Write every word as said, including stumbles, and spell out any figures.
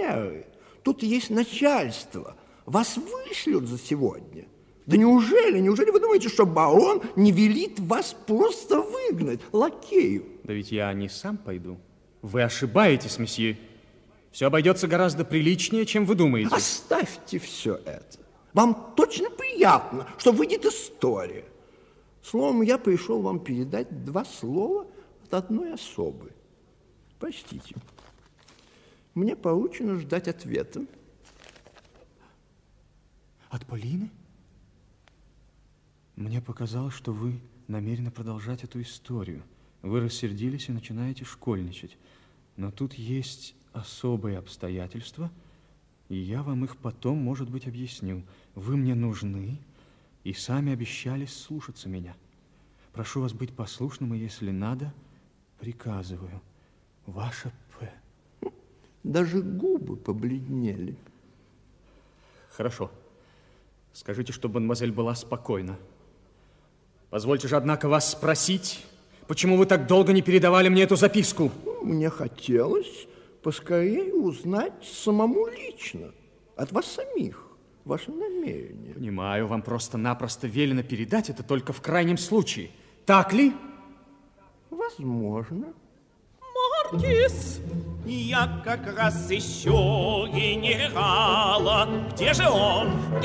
меры. Тут есть начальство. Вас вышлют за сегодня. Да неужели, неужели вы думаете, что барон не велит вас просто выгнать лакею? Да ведь я не сам пойду. Вы ошибаетесь, месье. Все обойдется гораздо приличнее, чем вы думаете. Оставьте все это. Вам точно приятно, что выйдет история. Словом, я пришел вам передать два слова от одной особы. Простите. Мне поручено ждать ответа. От Полины? Мне показалось, что вы намерены продолжать эту историю. Вы рассердились и начинаете школьничать. Но тут есть особые обстоятельства, и я вам их потом, может быть, объясню. Вы мне нужны и сами обещались слушаться меня. Прошу вас быть послушным, и если надо, приказываю. Ваша П. Даже губы побледнели. Хорошо. Скажите, чтобы мадемуазель была спокойна. Позвольте же, однако, вас спросить, почему вы так долго не передавали мне эту записку? Мне хотелось поскорее узнать самому лично, от вас самих, ваши намерения. Понимаю, вам просто-напросто велено передать это только в крайнем случае. Так ли? Возможно. Маркиз, я как раз ищу генерала. Где же он?